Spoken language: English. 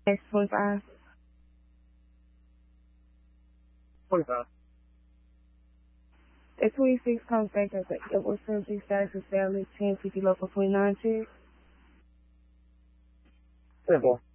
X 25. 25. At 26 comes back as an airport subject status is valid 1050 local 29 check. 10-4.